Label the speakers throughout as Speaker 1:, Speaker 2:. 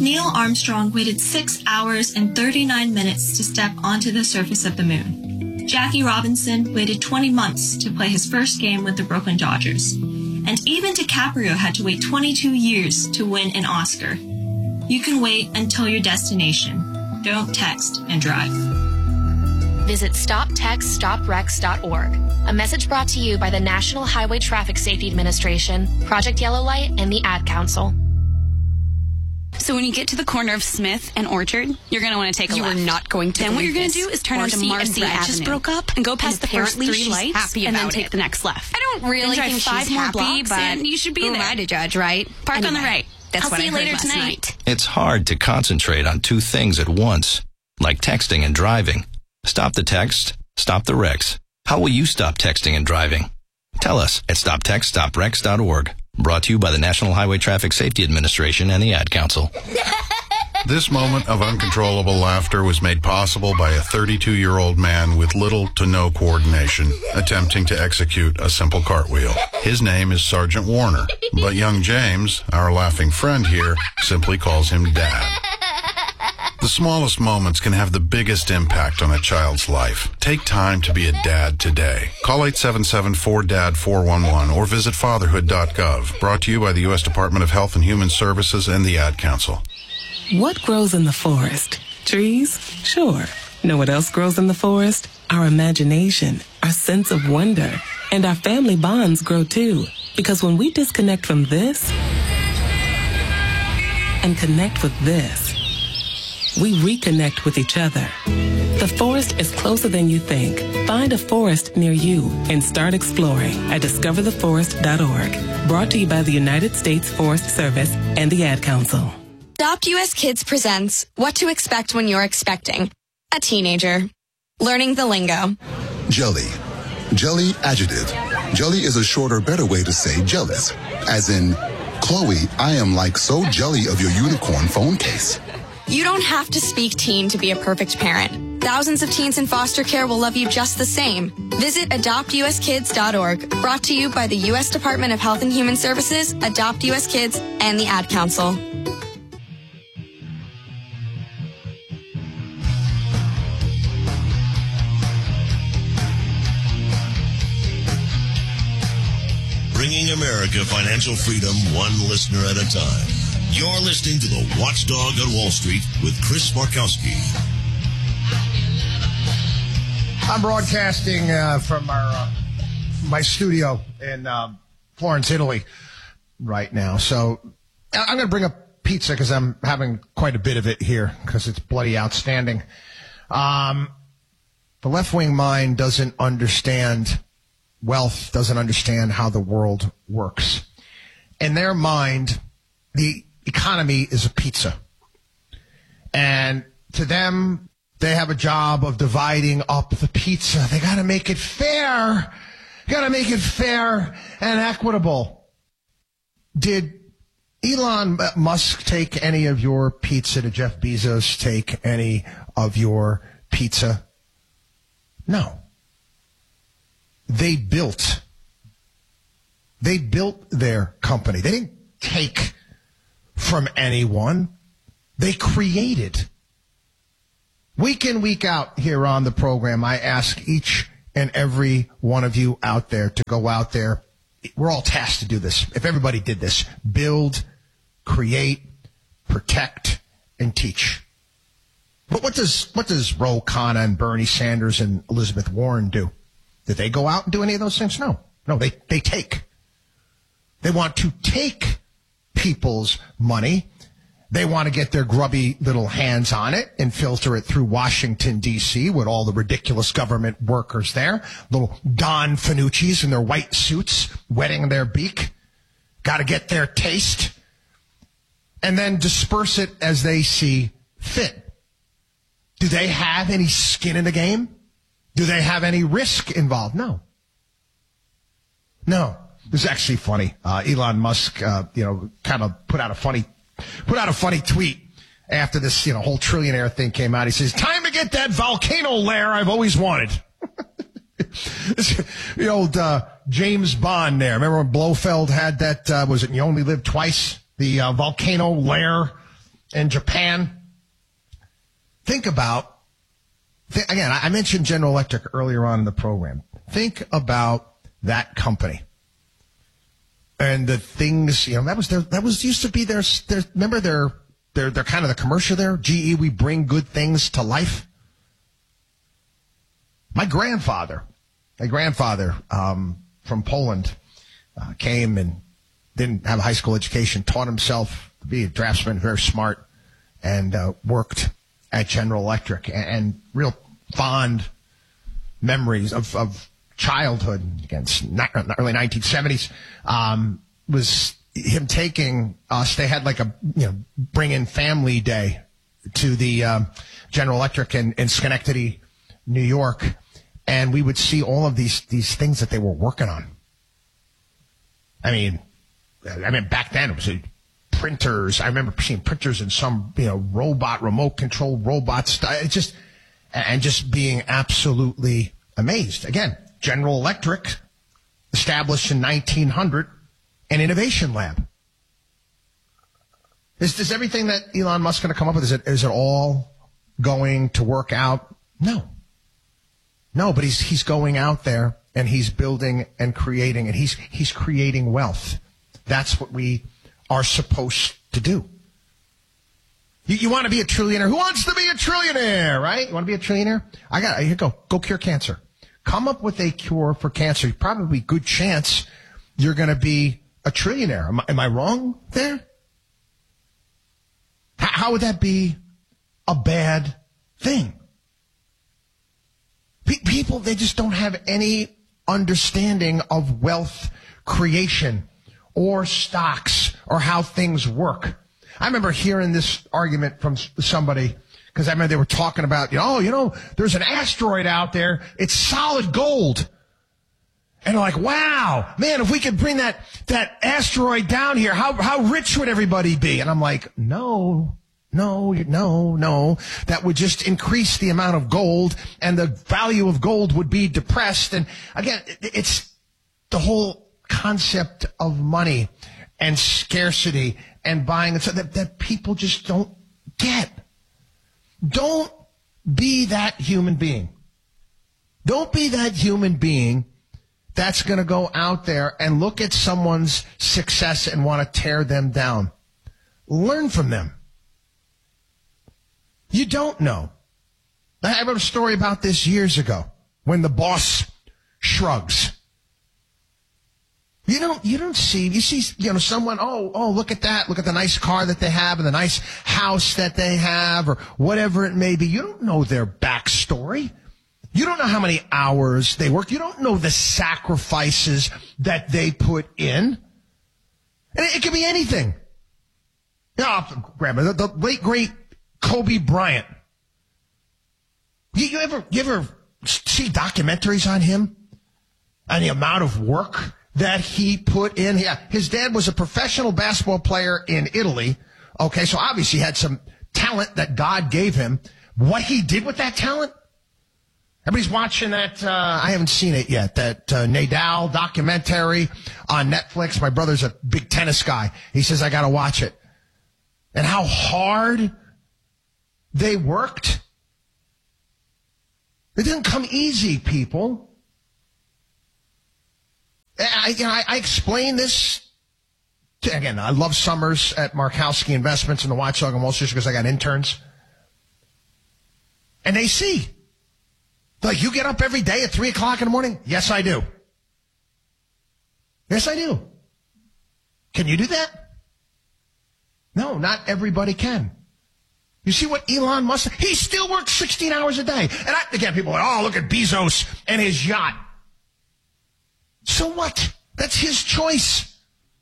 Speaker 1: Neil Armstrong waited 6 hours and 39 minutes to step onto the surface of the moon. Jackie Robinson waited 20 months to play his first game with the Brooklyn Dodgers. And even DiCaprio had to wait 22 years to win an Oscar. You can wait until your destination. Don't text and drive.
Speaker 2: Visit StopTextStopWrecks.org. A message brought to you by the National Highway Traffic Safety Administration, Project Yellow Light, and the Ad Council.
Speaker 3: So when you get to the corner of Smith and Orchard, you're going to want to take a left.
Speaker 4: You are not going to.
Speaker 3: Then what you're going to do is turn onto Marcy Avenue.
Speaker 4: Just broke up
Speaker 3: and go past the first 3 lights and then take the next left.
Speaker 4: I don't really think she's
Speaker 3: 5 more
Speaker 4: happy,
Speaker 3: blocks
Speaker 4: but
Speaker 3: and you should be there.
Speaker 4: Who am I to judge, right?
Speaker 3: Park
Speaker 4: anyway,
Speaker 3: on the right.
Speaker 4: That's
Speaker 3: I'll
Speaker 4: what
Speaker 3: see
Speaker 4: I
Speaker 3: you
Speaker 4: heard
Speaker 3: later
Speaker 4: last
Speaker 3: tonight.
Speaker 4: night.
Speaker 5: It's hard to concentrate on 2 things at once, like texting and driving. Stop the text, stop the wrecks. How will you stop texting and driving? Tell us at StopTextStopWrecks.org. Brought to you by the National Highway Traffic Safety Administration and the Ad Council.
Speaker 6: This moment of uncontrollable laughter was made possible by a 32-year-old man with little to no coordination attempting to execute a simple cartwheel. His name is Sergeant Warner, but young James, our laughing friend here, simply calls him Dad. The smallest moments can have the biggest impact on a child's life. Take time to be a dad today. Call 877-4DAD-411 or visit fatherhood.gov. Brought to you by the U.S. Department of Health and Human Services and the Ad Council.
Speaker 7: What grows in the forest? Trees? Sure. Know what else grows in the forest? Our imagination, our sense of wonder, and our family bonds grow too. Because when we disconnect from this and connect with this, we reconnect with each other. The forest is closer than you think. Find a forest near you and start exploring at discovertheforest.org. Brought to you by the United States Forest Service and the Ad Council.
Speaker 8: Adopt US Kids presents What to Expect When You're Expecting a Teenager. Learning the lingo.
Speaker 9: Jelly. Jelly adjective. Jelly is a shorter, better way to say jealous. As in, Chloe, I am like so jelly of your unicorn phone case.
Speaker 8: You don't have to speak teen to be a perfect parent. Thousands of teens in foster care will love you just the same. Visit AdoptUSKids.org. Brought to you by the U.S. Department of Health and Human Services, Adopt US Kids, and the Ad Council.
Speaker 10: Bringing America financial freedom one listener at a time. You're listening to The Watchdog on Wall Street with Chris Markowski.
Speaker 11: I'm broadcasting from my studio in Florence, Italy right now. So I'm going to bring up pizza because I'm having quite a bit of it here because it's bloody outstanding. The left-wing mind doesn't understand wealth, doesn't understand how the world works. In their mind, the economy is a pizza. And to them, they have a job of dividing up the pizza. They got to make it fair. Got to make it fair and equitable. Did Elon Musk take any of your pizza? Did Jeff Bezos take any of your pizza? No. They built their company. They didn't take from anyone. They created. Week in, week out here on the program, I ask each and every one of you out there to go out there. We're all tasked to do this. If everybody did this, build, create, protect, and teach. But what does Ro Khanna and Bernie Sanders and Elizabeth Warren do? Did they go out and do any of those things? No, they take. They want to take people's money. They want to get their grubby little hands on it and filter it through Washington, D.C. with all the ridiculous government workers there. Little Don Fanucci's in their white suits wetting their beak. Got to get their taste. And then disperse it as they see fit. Do they have any skin in the game? Do they have any risk involved? No. This is actually funny. Elon Musk, kind of put out a funny tweet after this, whole trillionaire thing came out. He says, "Time to get that volcano lair I've always wanted." The old James Bond there. Remember when Blofeld had that? Was it You Only Live Twice? The volcano lair in Japan. Think about, again, I mentioned General Electric earlier on in the program. Think about that company and the things, that was used to be their remember their kind of the commercial there, GE, we bring good things to life. My grandfather from Poland came and didn't have a high school education, taught himself to be a draftsman, very smart, and worked at General Electric. And real fond memories of childhood, again, early 1970s, was him taking us. They had like a bring in family day to the General Electric in Schenectady, New York, and we would see all of these things that they were working on. I mean, back then it was printers. I remember seeing printers and some remote control robot stuff. Just being absolutely amazed. Again, General Electric, established in 1900, an innovation lab. Is everything that Elon Musk going to come up with, is it all going to work out? No, but he's going out there and he's building and creating, and he's creating wealth. That's what we are supposed to do. You want to be a trillionaire? Who wants to be a trillionaire, right? You want to be a trillionaire? Here, go cure cancer. Come up with a cure for cancer. Probably good chance you're going to be a trillionaire. Am I wrong there? How would that be a bad thing? People, they just don't have any understanding of wealth creation or stocks or how things work. I remember hearing this argument from somebody, because I remember they were talking about, there's an asteroid out there. It's solid gold. And they're like, wow, man, if we could bring that asteroid down here, how rich would everybody be? And I'm like, no. That would just increase the amount of gold, and the value of gold would be depressed. And again, it's the whole concept of money and scarcity and buying, so that people just don't get. Don't be that human being. Don't be that human being that's going to go out there and look at someone's success and want to tear them down. Learn from them. You don't know. I wrote a story about this years ago when the boss shrugs. You see someone, look at that. Look at the nice car that they have and the nice house that they have or whatever it may be. You don't know their backstory. You don't know how many hours they work. You don't know the sacrifices that they put in. And it could be anything. Grandma, the late, great Kobe Bryant. You ever see documentaries on him and the amount of work that he put in? Yeah, his dad was a professional basketball player in Italy. Okay, so obviously he had some talent that God gave him. What he did with that talent? Everybody's watching that, I haven't seen it yet, that Nadal documentary on Netflix. My brother's a big tennis guy. He says, I got to watch it. And how hard they worked. It didn't come easy, people. I explain this. Again, I love summers at Markowski Investments and the Watchdog on Wall Street because I got interns. And they see. Like, you get up every day at 3 o'clock in the morning? Yes, I do. Yes, I do. Can you do that? No, not everybody can. You see what Elon Musk, he still works 16 hours a day. And again, people are like, look at Bezos and his yacht. So what? That's his choice.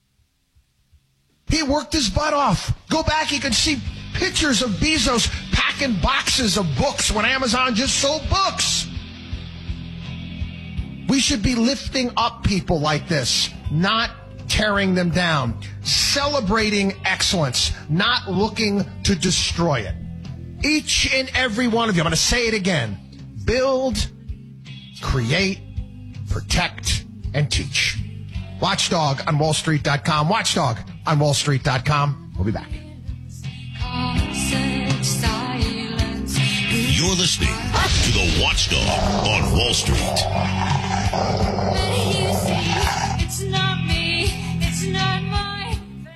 Speaker 11: He worked his butt off. Go back, you can see pictures of Bezos packing boxes of books when Amazon just sold books. We should be lifting up people like this, not tearing them down. Celebrating excellence, not looking to destroy it. Each and every one of you, I'm going to say it again. Build, create, protect, and teach. Watchdog on WallStreet.com. Watchdog on WallStreet.com. We'll be back.
Speaker 10: You're listening to The Watchdog on Wall Street.
Speaker 12: It's not me, it's not my...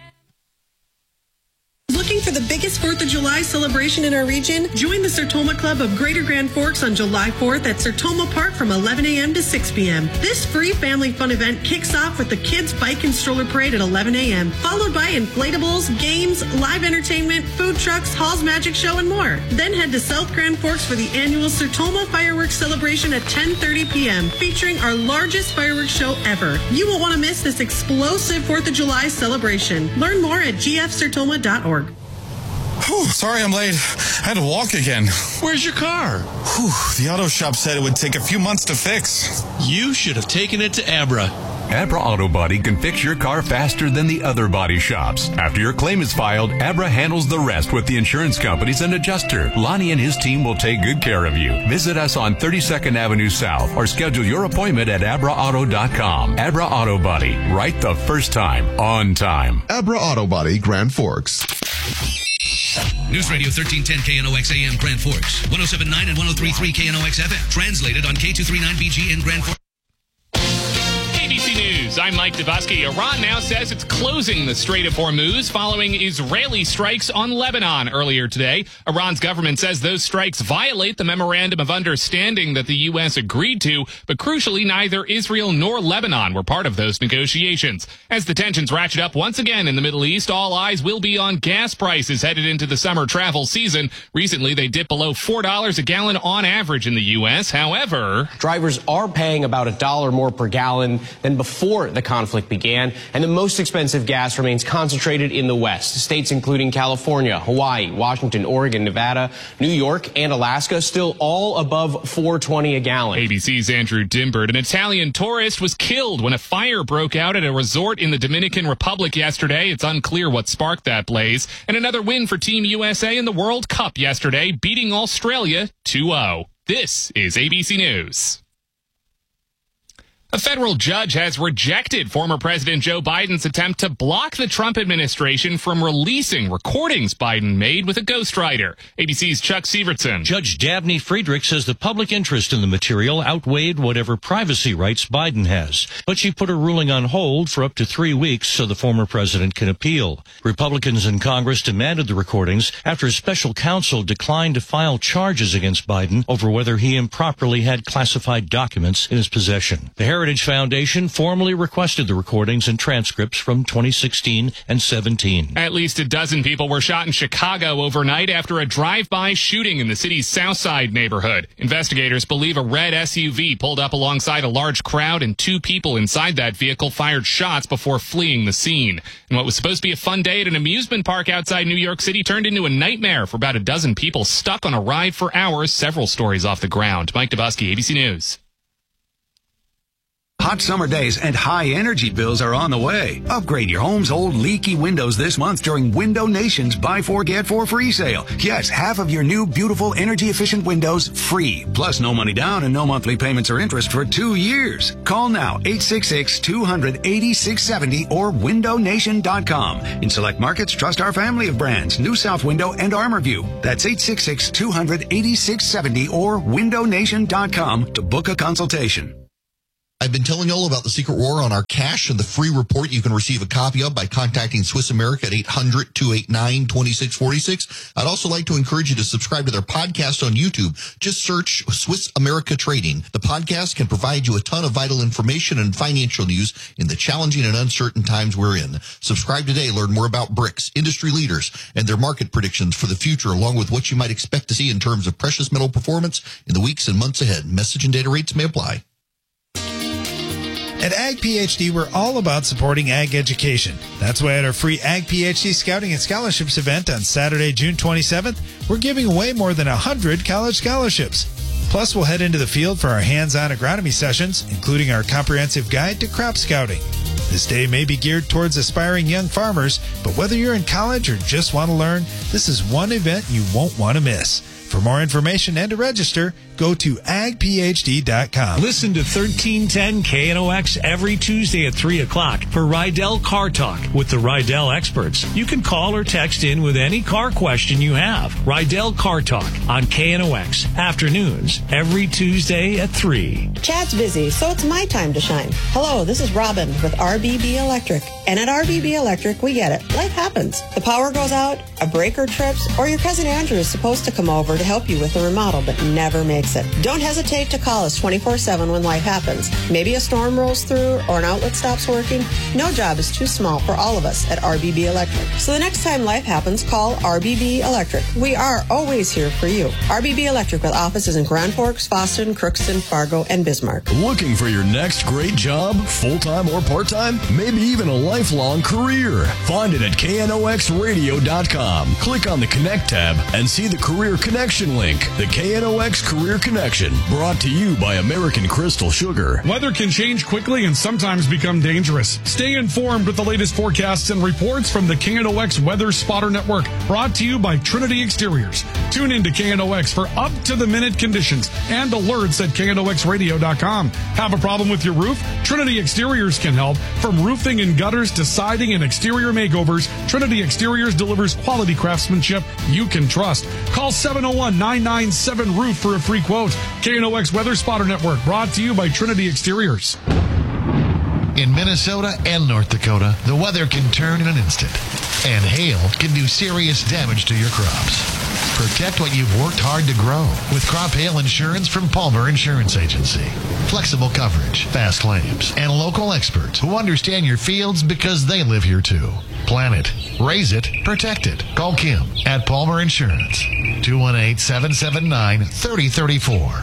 Speaker 13: Looking for the biggest 4th of July celebration in our region? Join the Sertoma Club of Greater Grand Forks on July 4th at Sertoma Park from 11 a.m. to 6 p.m. This free family fun event kicks off with the Kids Bike and Stroller Parade at 11 a.m., followed by inflatables, games, live entertainment, food trucks, Hall's Magic Show, and more. Then head to South Grand Forks for the annual Sertoma Fireworks Celebration at 10:30 p.m., featuring our largest fireworks show ever. You won't want to miss this explosive 4th of July celebration. Learn more at gfsertoma.org.
Speaker 14: Whew, sorry I'm late. I had to walk again. Where's your car? Whew, the auto shop said it would take a few months to fix.
Speaker 15: You should have taken it to Abra.
Speaker 16: Abra Auto Body can fix your car faster than the other body shops. After your claim is filed, Abra handles the rest with the insurance companies and adjuster. Lonnie and his team will take good care of you. Visit us on 32nd Avenue South or schedule your appointment at abraauto.com. Abra Auto Body, right the first time, on time.
Speaker 17: Abra Auto Body, Grand Forks.
Speaker 18: News Radio 1310 KNOX AM Grand Forks, 107.9 and 103.3 KNOX FM. Translated on K239BG in Grand Forks.
Speaker 19: ABC News, I'm Mike Dubusky. Iran now says it's closing the Strait of Hormuz following Israeli strikes on Lebanon earlier today. Iran's government says those strikes violate the Memorandum of Understanding that the U.S. agreed to, but crucially, neither Israel nor Lebanon were part of those negotiations. As the tensions ratchet up once again in the Middle East, all eyes will be on gas prices headed into the summer travel season. Recently, they dipped below $4 a gallon on average in the U.S. However,
Speaker 20: drivers are paying about $1 more per gallon than before the conflict began, and the most expensive gas remains concentrated in the West. States including California, Hawaii, Washington, Oregon, Nevada, New York, and Alaska still all above $4.20 a gallon.
Speaker 19: ABC's Andrew Dimbert. An Italian tourist was killed when a fire broke out at a resort in the Dominican Republic yesterday. It's unclear what sparked that blaze. And another win for Team USA in the World Cup yesterday, beating Australia 2-0. This is ABC News. A federal judge has rejected former President Joe Biden's attempt to block the Trump administration from releasing recordings Biden made with a ghostwriter. ABC's Chuck Sievertson.
Speaker 15: Judge Dabney Friedrich says the public interest in the material outweighed whatever privacy rights Biden has. But she put her ruling on hold for up to 3 weeks so the former president can appeal. Republicans in Congress demanded the recordings after a special counsel declined to file charges against Biden over whether he improperly had classified documents in his possession. The Heritage Foundation formally requested the recordings and transcripts from 2016 and 17.
Speaker 19: At least a dozen people were shot in Chicago overnight after a drive-by shooting in the city's South Side neighborhood. Investigators believe a red SUV pulled up alongside a large crowd and 2 people inside that vehicle fired shots before fleeing the scene. And what was supposed to be a fun day at an amusement park outside New York City turned into a nightmare for about a dozen people stuck on a ride for hours, several stories off the ground. Mike Dubusky, ABC News.
Speaker 21: Hot summer days and high energy bills are on the way. Upgrade your home's old leaky windows this month during Window Nation's Buy 4 Get 4 free sale. Yes, half of your new beautiful energy efficient windows free. Plus no money down and no monthly payments or interest for 2 years. Call now 866-200-8670 or windownation.com. In select markets, trust our family of brands, New South Window and ArmorView. That's 866-200-8670 or windownation.com to book a consultation.
Speaker 22: I've been telling you all about the Secret War on our cash and the free report you can receive a copy of by contacting Swiss America at 800-289-2646. I'd also like to encourage you to subscribe to their podcast on YouTube. Just search Swiss America Trading. The podcast can provide you a ton of vital information and financial news in the challenging and uncertain times we're in. Subscribe today. Learn more about BRICS, industry leaders, and their market predictions for the future, along with what you might expect to see in terms of precious metal performance in the weeks and months ahead. Message and data rates may apply.
Speaker 23: At Ag PhD, we're all about supporting ag education. That's why at our free Ag PhD Scouting and Scholarships event on Saturday, June 27th, we're giving away more than 100 college scholarships. Plus, we'll head into the field for our hands-on agronomy sessions, including our comprehensive guide to crop scouting. This day may be geared towards aspiring young farmers, but whether you're in college or just want to learn, this is one event you won't want to miss. For more information and to register, Go to agphd.com.
Speaker 1: Listen to 1310 KNOX every Tuesday at 3 o'clock for Rydell Car Talk with the Rydell experts. You can call or text in with any car question you have. Rydell Car Talk on KNOX afternoons every Tuesday at 3.
Speaker 2: Chad's busy, so it's my time to shine. Hello, this is Robin with RBB Electric. And at RBB Electric, we get it. Life happens. The power goes out, a breaker trips, or your cousin Andrew is supposed to come over to help you with the remodel but never makes it. Don't hesitate to call us 24/7 when life happens. Maybe a storm rolls through or an outlet stops working. No job is too small for all of us at RBB Electric. So the next time life happens, call RBB Electric. We are always here for you. RBB Electric with offices in Grand Forks, Boston, Crookston, Fargo, and Bismarck.
Speaker 3: Looking for your next great job, full-time or part-time? Maybe even a lifelong career? Find it at knoxradio.com. Click on the Connect tab and see the Career Connection link. The KNOX Career Connection, brought to you by American Crystal Sugar.
Speaker 24: Weather can change quickly and sometimes become dangerous. Stay informed with the latest forecasts and reports from the KNOX Weather Spotter Network, brought to you by Trinity Exteriors. Tune in to KNOX for up-to-the-minute conditions and alerts at knoxradio.com. Have a problem with your roof? Trinity Exteriors can help. From roofing and gutters to siding and exterior makeovers, Trinity Exteriors delivers quality craftsmanship you can trust. Call 701-997-ROOF for a free quote. KNOX Weather Spotter Network, brought to you by Trinity Exteriors.
Speaker 25: In Minnesota and North Dakota, the weather can turn in an instant, and hail can do serious damage to your crops. Protect what you've worked hard to grow with crop hail insurance from Palmer Insurance Agency. Flexible coverage, fast claims, and local experts who understand your fields because they live here too. Plan it, raise it, protect it. Call Kim at Palmer Insurance. 218-779-3034.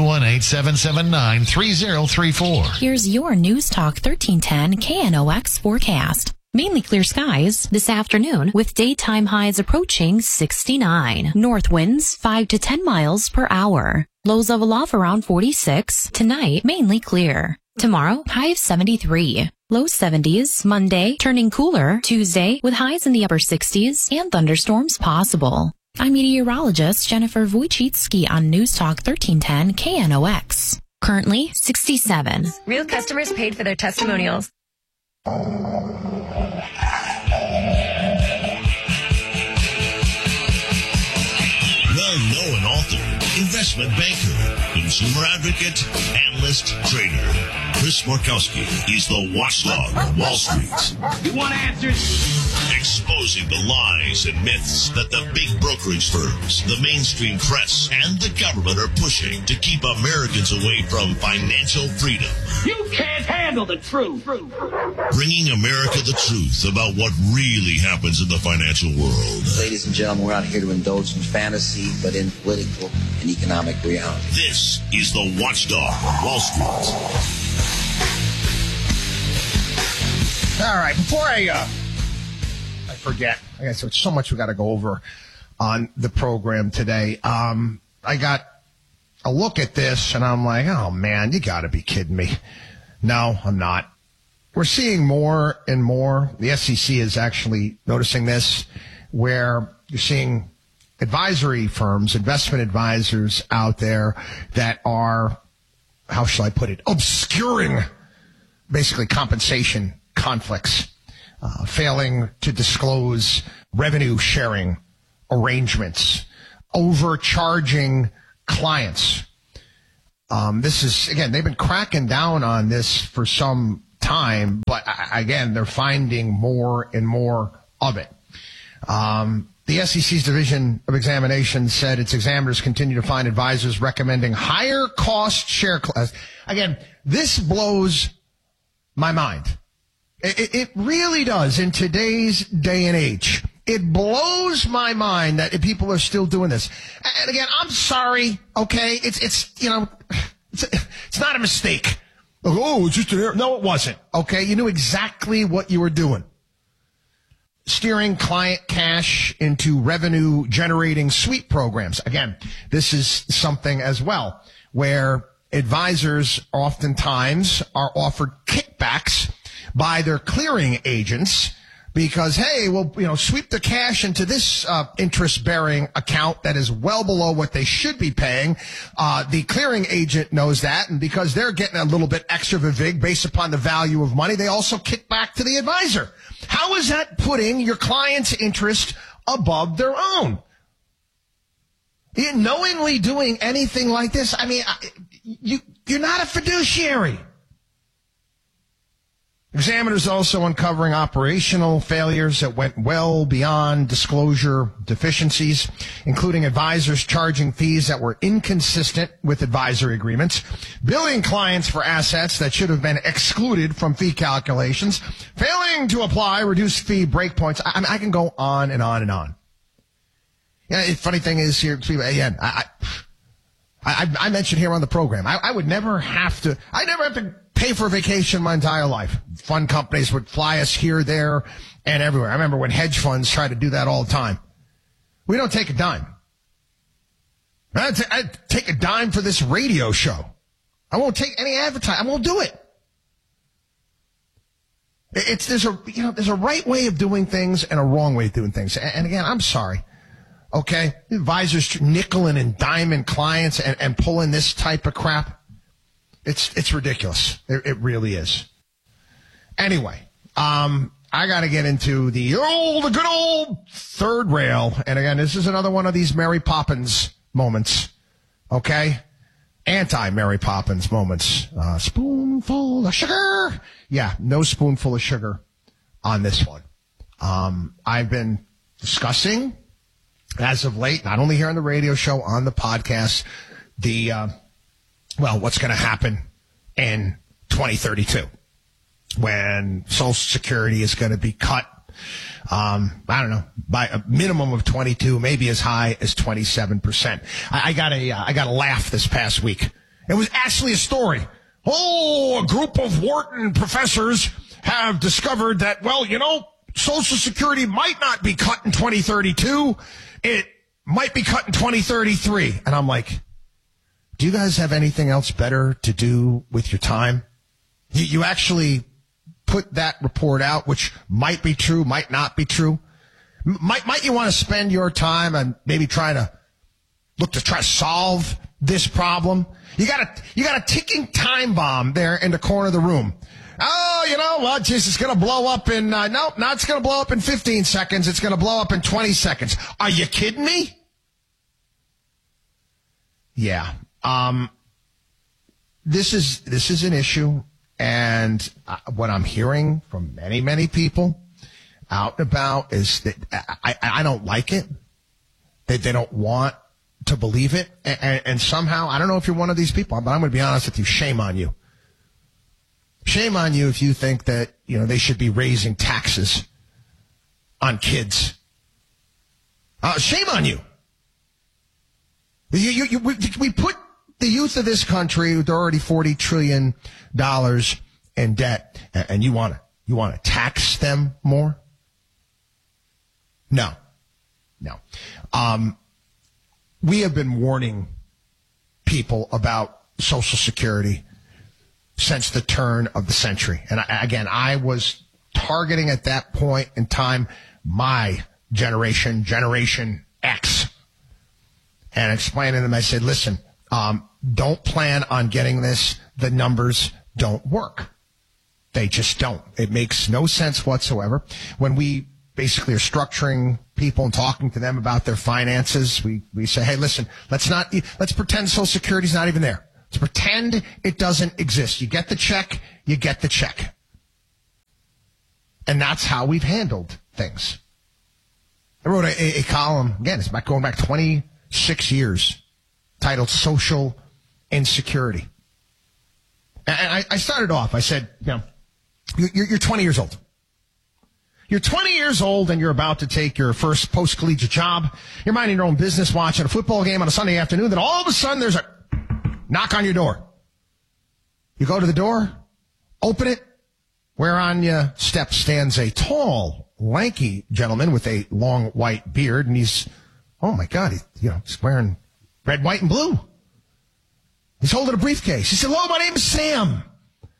Speaker 25: 218-779-3034.
Speaker 26: Here's your News Talk 1310 KNOX forecast. Mainly clear skies this afternoon with daytime highs approaching 69. North winds 5 to 10 miles per hour. Lows level off around 46. Tonight, mainly clear. Tomorrow, high of 73. Low 70s. Monday, turning cooler. Tuesday, with highs in the upper 60s and thunderstorms possible. I'm meteorologist Jennifer Wojcicki on News Talk 1310 KNOX. Currently, 67.
Speaker 27: Real customers paid for their testimonials.
Speaker 10: Well-known author, investment banker, consumer advocate, analyst, trader. Chris Markowski is the watchdog on Wall Street.
Speaker 28: You want answers?
Speaker 10: Exposing the lies and myths that the big brokerage firms, the mainstream press, and the government are pushing to keep Americans away from financial freedom.
Speaker 28: You can't handle the truth.
Speaker 10: Bringing America the truth about what really happens in the financial world.
Speaker 29: Ladies and gentlemen, we're not here to indulge in fantasy, but in political and economic reality.
Speaker 10: This is the Watchdog on Wall Street.
Speaker 11: All right, before I forget, I guess there's so much we got to go over on the program today. I got a look at this, and I'm like, oh, man, you got to be kidding me. No, I'm not. We're seeing more and more. The SEC is actually noticing this, where you're seeing advisory firms, investment advisors out there that are, how shall I put it, obscuring basically compensation conflicts, failing to disclose revenue sharing arrangements, overcharging clients. This is, again, they've been cracking down on this for some time, but again, they're finding more and more of it. The SEC's Division of Examination said its examiners continue to find advisors recommending higher cost share class. Again, this blows my mind. It really does in today's day and age. It blows my mind that people are still doing this. And again, I'm sorry, okay? It's not a mistake. Oh, it's just an error. No, it wasn't, okay? You knew exactly what you were doing. Steering client cash into revenue-generating sweep programs. Again, this is something as well where advisors oftentimes are offered kickbacks by their clearing agents because, hey, well, sweep the cash into this interest-bearing account that is well below what they should be paying. The clearing agent knows that, and because they're getting a little bit extra vig based upon the value of money, they also kick back to the advisor. How is that putting your client's interest above their own? Knowingly doing anything like this, I mean, you're not a fiduciary. Examiners also uncovering operational failures that went well beyond disclosure deficiencies, including advisors charging fees that were inconsistent with advisory agreements, billing clients for assets that should have been excluded from fee calculations, failing to apply reduced fee breakpoints. I can go on and on and on. Yeah, the funny thing is here, again, I mentioned here on the program, I would never have to pay for a vacation my entire life. Fund companies would fly us here, there, and everywhere. I remember when hedge funds tried to do that all the time. We don't take a dime. I'd take a dime for this radio show. I won't take any advertising. I won't do it. There's a right way of doing things and a wrong way of doing things. And again, I'm sorry. Okay? Advisors nickeling and diming clients and pulling this type of crap. It's ridiculous. It really is. Anyway, I got to get into the good old third rail. And again, this is another one of these Mary Poppins moments. Okay? Anti-Mary Poppins moments. Spoonful of sugar. Yeah, no spoonful of sugar on this one. I've been discussing, as of late, not only here on the radio show, on the podcast, what's going to happen in 2032 when Social Security is going to be cut, I don't know, by a minimum of 22, maybe as high as 27%. I got a laugh this past week. It was actually a story. A group of Wharton professors have discovered that, Social Security might not be cut in 2032. It might be cut in 2033. And I'm like, do you guys have anything else better to do with your time? You actually put that report out, which might be true, might not be true. Might you want to spend your time on maybe try to solve this problem? You got a ticking time bomb there in the corner of the room. Oh, it's going to blow up in, not it's going to blow up in 15 seconds. It's going to blow up in 20 seconds. Are you kidding me? Yeah. This is an issue, and what I'm hearing from many, many people out and about is that I don't like it. They don't want to believe it, and somehow, I don't know if you're one of these people, but I'm going to be honest with you, shame on you. Shame on you if you think that, they should be raising taxes on kids. Shame on you. We put the youth of this country, they're already $40 trillion in debt, and you want to tax them more? No. We have been warning people about Social Security since the turn of the century. And I was targeting at that point in time my generation, Generation X, and explaining to them, I said, listen, don't plan on getting this. The numbers don't work. They just don't. It makes no sense whatsoever. When we basically are structuring people and talking to them about their finances, we say, hey, listen, let's pretend Social Security's not even there. Let's pretend it doesn't exist. You get the check, you get the check. And that's how we've handled things. I wrote a column, again, it's going back 26 years, titled Social Insecurity. And I started off, I said, you're 20 years old. You're 20 years old and you're about to take your first post-collegiate job. You're minding your own business, watching a football game on a Sunday afternoon. Then all of a sudden there's a knock on your door. You go to the door, open it, where on your step stands a tall, lanky gentleman with a long white beard, and he's, oh my God, he's wearing red, white, and blue. He's holding a briefcase. He said, hello, my name is Sam.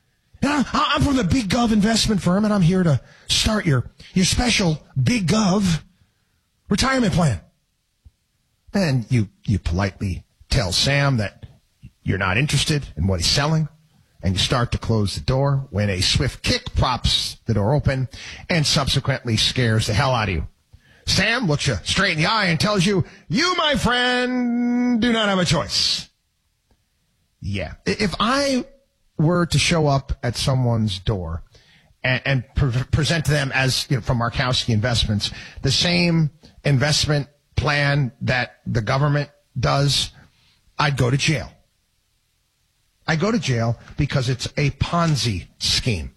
Speaker 11: I'm from the Big Gov investment firm, and I'm here to start your special Big Gov retirement plan. And you politely tell Sam that you're not interested in what he's selling, and you start to close the door when a swift kick props the door open and subsequently scares the hell out of you. Sam looks you straight in the eye and tells you, you, my friend, do not have a choice. Yeah. If I were to show up at someone's door and present to them as, from Markowski Investments, the same investment plan that the government does, I'd go to jail. I go to jail because it's a Ponzi scheme.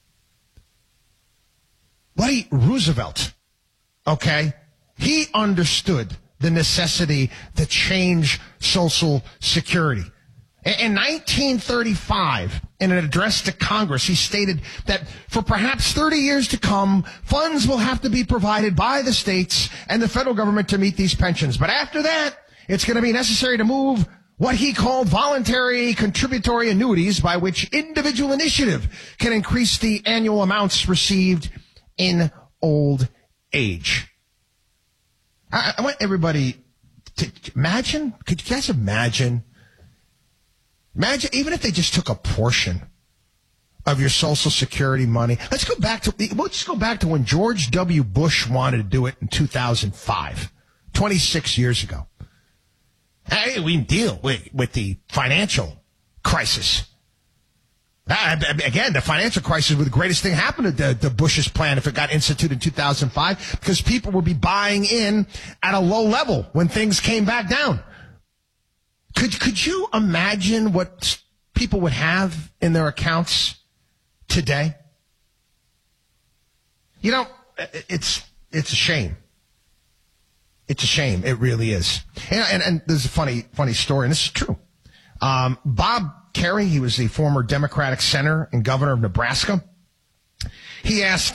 Speaker 11: Teddy Roosevelt, okay, he understood the necessity to change Social Security. In 1935, in an address to Congress, he stated that for perhaps 30 years to come, funds will have to be provided by the states and the federal government to meet these pensions. But after that, it's going to be necessary to move what he called voluntary contributory annuities, by which individual initiative can increase the annual amounts received in old age. I want everybody to imagine, could you guys imagine, even if they just took a portion of your Social Security money. Let's go back to when George W. Bush wanted to do it in 2005, 26 years ago. Hey, we can deal with the financial crisis. Again, the financial crisis was the greatest thing happened to the Bush's plan if it got instituted in 2005, because people would be buying in at a low level when things came back down. Could you imagine what people would have in their accounts today? You know, it's a shame. It's a shame. It really is. And there's a funny story, and this is true. Bob Kerrey, he was the former Democratic senator and governor of Nebraska. He asked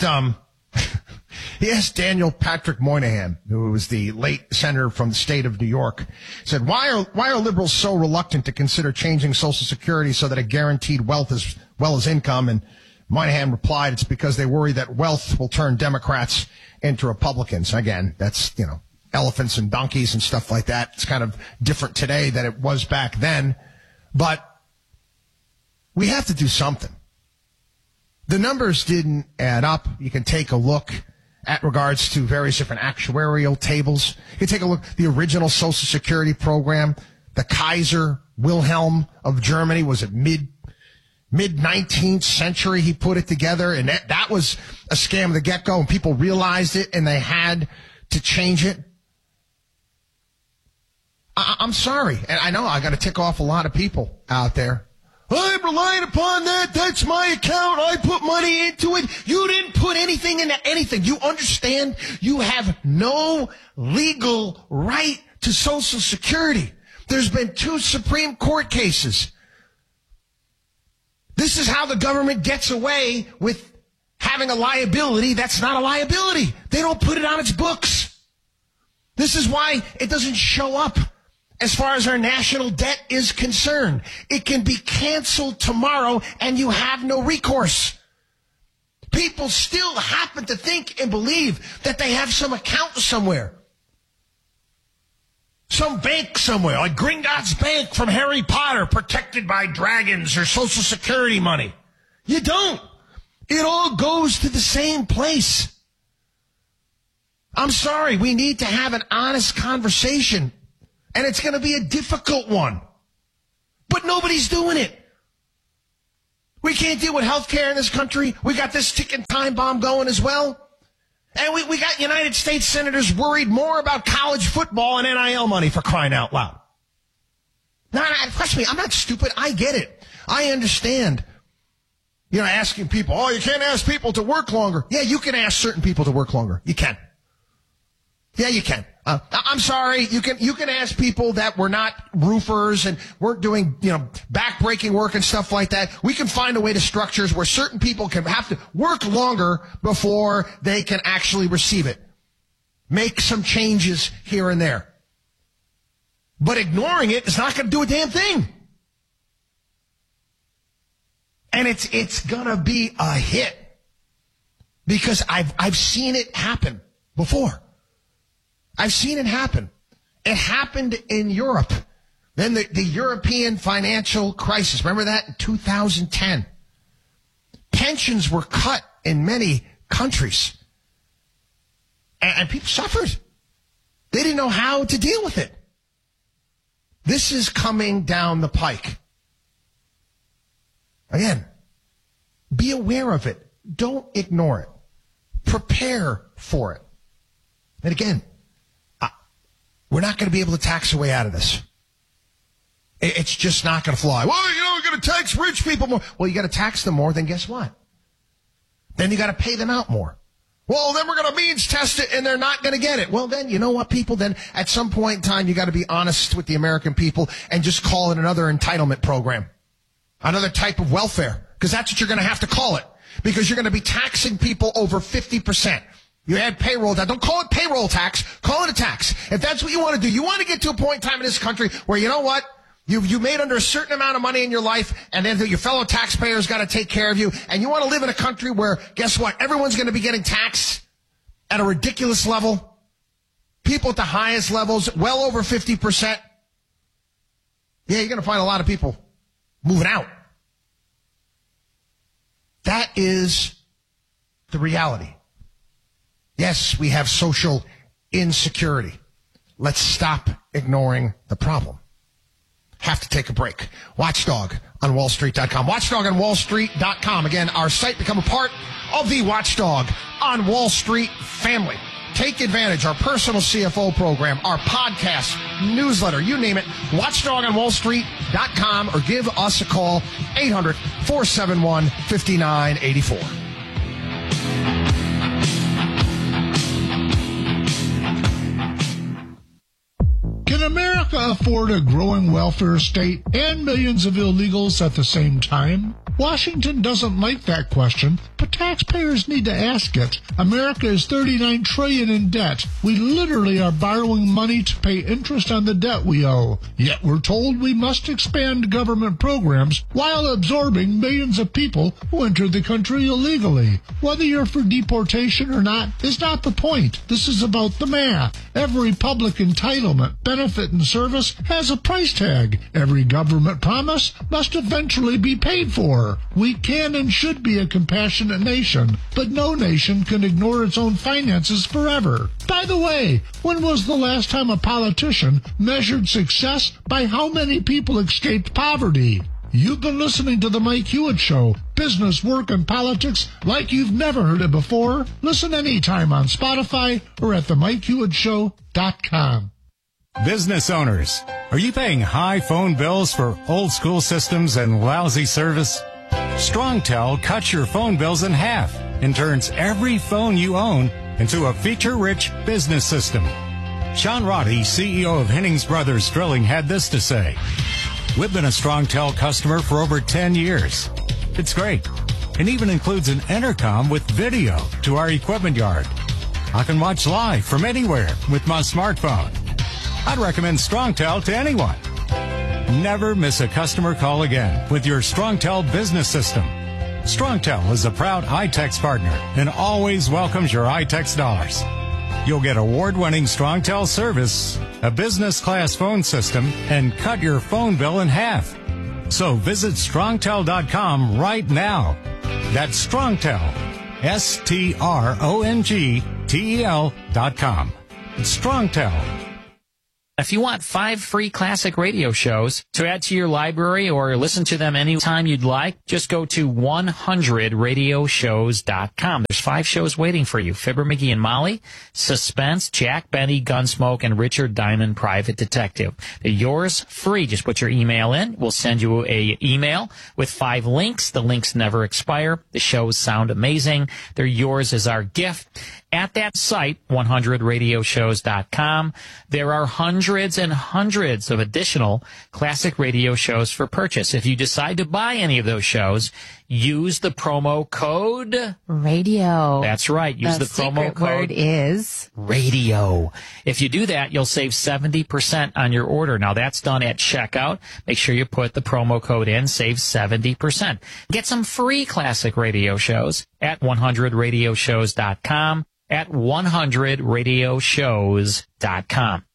Speaker 11: Daniel Patrick Moynihan, who was the late senator from the state of New York, said, why are liberals so reluctant to consider changing Social Security so that it guaranteed wealth as well as income? And Moynihan replied, it's because they worry that wealth will turn Democrats into Republicans. Again, that's, elephants and donkeys and stuff like that. It's kind of different today than it was back then. But we have to do something. The numbers didn't add up. You can take a look at regards to various different actuarial tables. You can take a look at the original Social Security program. The Kaiser Wilhelm of Germany was at mid-19th century. He put it together, and that was a scam at the get-go, and people realized it, and they had to change it. I'm sorry, and I know I got to tick off a lot of people out there. I'm relying upon that. That's my account. I put money into it. You didn't put anything into anything. You understand? You have no legal right to Social Security. There's been 2 Supreme Court cases. This is how the government gets away with having a liability that's not a liability. They don't put it on its books. This is why it doesn't show up. As far as our national debt is concerned, it can be canceled tomorrow and you have no recourse. People still happen to think and believe that they have some account somewhere. Some bank somewhere, like Gringotts Bank from Harry Potter, protected by dragons or Social Security money. You don't. It all goes to the same place. I'm sorry, we need to have an honest conversation. And it's going to be a difficult one. But nobody's doing it. We can't deal with health care in this country. We got this ticking time bomb going as well. And we got United States senators worried more about college football and NIL money, for crying out loud. Now, trust me, I'm not stupid. I get it. I understand. Asking people, you can't ask people to work longer. Yeah, you can ask certain people to work longer. You can. Yeah, you can. I'm sorry. You can ask people that were not roofers and weren't doing, back-breaking work and stuff like that. We can find a way to structures where certain people can have to work longer before they can actually receive it. Make some changes here and there. But ignoring it is not going to do a damn thing. And it's going to be a hit because I've seen it happen before. I've seen it happen. It happened in Europe. Then the European financial crisis. Remember that in 2010? Pensions were cut in many countries. And people suffered. They didn't know how to deal with it. This is coming down the pike. Again, be aware of it. Don't ignore it. Prepare for it. And again, we're not going to be able to tax our way out of this. It's just not going to fly. Well, we're going to tax rich people more. Well, you got to tax them more, then guess what? Then you got to pay them out more. Well, then we're going to means test it and they're not going to get it. Well, then, you know what, people? Then at some point in time, you got to be honest with the American people and just call it another entitlement program. Another type of welfare. Because that's what you're going to have to call it. Because you're going to be taxing people over 50%. You add payroll tax. Don't call it payroll tax. Call it a tax. If that's what you want to do, you want to get to a point in time in this country where, you know what? You made under a certain amount of money in your life, and then your fellow taxpayers got to take care of you. And you want to live in a country where, guess what? Everyone's going to be getting taxed at a ridiculous level. People at the highest levels, well over 50%. Yeah, you're going to find a lot of people moving out. That is the reality. Yes, we have social insecurity. Let's stop ignoring the problem. Have to take a break. Watchdog on WallStreet.com. Watchdog on WallStreet.com. Again, our site, become a part of the Watchdog on Wall Street family. Take advantage. Our personal CFO program, our podcast, newsletter, you name it. Watchdog on WallStreet.com or give us a call, 800-471-5984.
Speaker 4: Can America afford a growing welfare state and millions of illegals at the same time? Washington doesn't like that question, but taxpayers need to ask it. America is $39 trillion in debt. We literally are borrowing money to pay interest on the debt we owe. Yet we're told we must expand government programs while absorbing millions of people who enter the country illegally. Whether you're for deportation or not is not the point. This is about the math. Every public entitlement, benefit, and service has a price tag. Every government promise must eventually be paid for. We can and should be a compassionate nation, but no nation can ignore its own finances forever. By the way, when was the last time a politician measured success by how many people escaped poverty? You've been listening to The Mike Hewitt Show. Business, work, and politics like you've never heard it before. Listen anytime on Spotify or at themikehewittshow.com.
Speaker 5: Business owners, are you paying high phone bills for old school systems and lousy service? StrongTel cuts your phone bills in half and turns every phone you own into a feature-rich business system. Sean Roddy, CEO of Hennings Brothers Drilling, had this to say. We've been a StrongTel customer for over 10 years. It's great. It even includes an intercom with video to our equipment yard. I can watch live from anywhere with my smartphone. I'd recommend StrongTel to anyone. Never miss a customer call again with your StrongTel business system. StrongTel is a proud iTex partner and always welcomes your iTex dollars. You'll get award-winning StrongTel service, a business-class phone system, and cut your phone bill in half. So visit StrongTel.com right now. That's StrongTel, StrongTel.com. It's StrongTel.
Speaker 6: If you want 5 free classic radio shows to add to your library or listen to them anytime you'd like, just go to 100radioshows.com. There's 5 shows waiting for you. Fibber, McGee, and Molly, Suspense, Jack Benny, Gunsmoke, and Richard Diamond, Private Detective. They're yours free. Just put your email in. We'll send you a email with 5 links. The links never expire. The shows sound amazing. They're yours as our gift. At that site, 100radioshows.com, there are hundreds hundreds and hundreds of additional classic radio shows for purchase. If you decide to buy any of those shows, use the promo code
Speaker 7: radio.
Speaker 6: That's right. Use the promo
Speaker 7: secret
Speaker 6: code
Speaker 7: word is
Speaker 6: radio. If you do that, you'll save 70% on your order. Now that's done at checkout. Make sure you put the promo code in, save 70%. Get some free classic radio shows at 100radioshows.com, at 100radioshows.com.